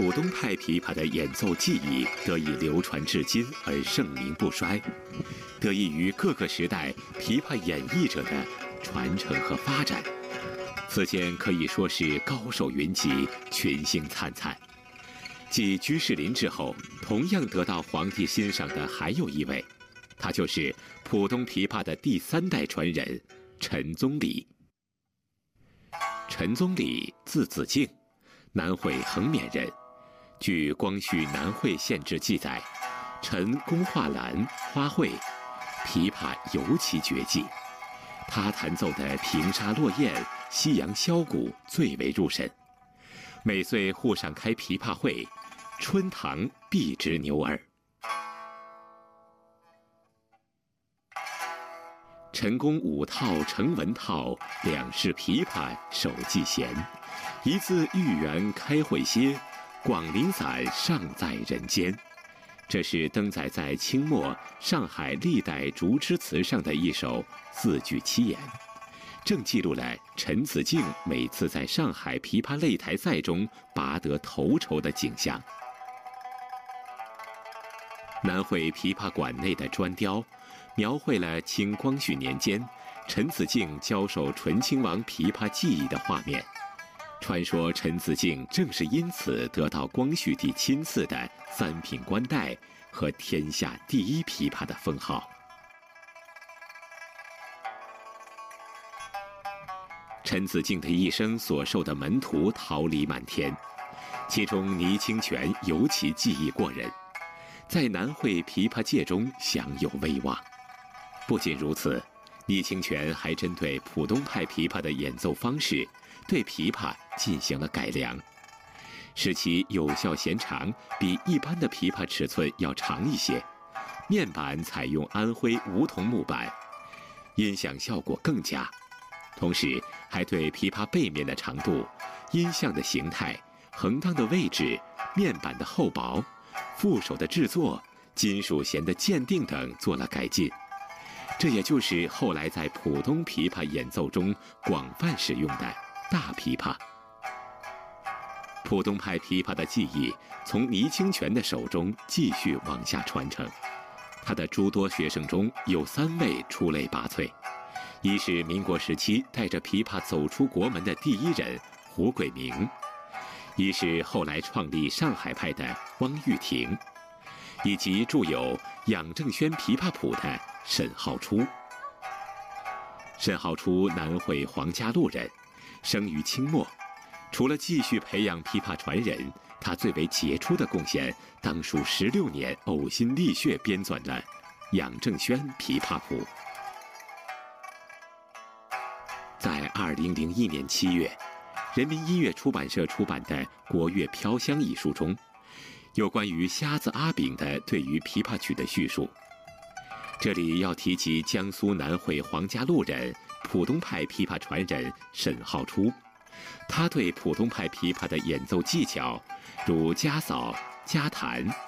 浦东派琵琶的演奏技艺得以流传至今而盛名不衰，得益于各个时代琵琶演绎者的传承和发展。此间可以说是高手云集，群星灿灿。继居士林之后，同样得到皇帝欣赏的还有一位，他就是浦东琵琶的第3代传人陈宗礼。陈宗礼字子敬，南会横冕人。据光绪南会县志记载，陈宫画兰、花卉，琵琶尤其绝技。他弹奏的平沙落雁、西洋箫鼓最为入神。每岁沪上开琵琶会，春堂必知牛耳。陈宫5套成文套，2式琵琶手技娴。一字玉园开会歇，广陵散尚在人间。这是登载在清末上海历代竹枝词上的一首4句7言，正记录了陈子敬每次在上海琵琶擂台赛中拔得头筹的景象。南会琵琶馆内的砖雕，描绘了清光绪年间陈子敬教授醇亲王琵琶技艺的画面。传说陈子敬正是因此得到光绪帝亲赐的3品官带和天下第1琵琶的封号。陈子敬的一生所受的门徒桃李满天，其中倪清泉尤其技艺过人，在南会琵琶界中享有威望。不仅如此，倪清泉还针对浦东派琵琶的演奏方式，对琵琶进行了改良，使其有效弦长比一般的琵琶尺寸要长一些，面板采用安徽梧桐木板，音响效果更佳。同时还对琵琶背面的长度、音像的形态、横当的位置、面板的厚薄、副手的制作、金属弦的鉴定等做了改进。这也就是后来在浦东琵琶演奏中广泛使用的大琵琶。浦东派琵琶的技艺从倪清泉的手中继续往下传承，他的诸多学生中有3位出类拔萃，一是民国时期带着琵琶走出国门的第1人胡桂明，一是后来创立上海派的汪玉婷，以及著有《养正轩琵琶谱》的沈浩初。沈浩初南会黄家路人，生于清末。除了继续培养琵琶传人，他最为杰出的贡献当属16年呕心沥血编纂了《养正轩琵琶谱》。在2001年7月，人民音乐出版社出版的《国乐飘香》一书中，有关于瞎子阿炳的对于琵琶曲的叙述。这里要提及江苏南会黄家路人、浦东派琵琶传人沈浩初，他对浦东派琵琶的演奏技巧，如夹扫、夹弹、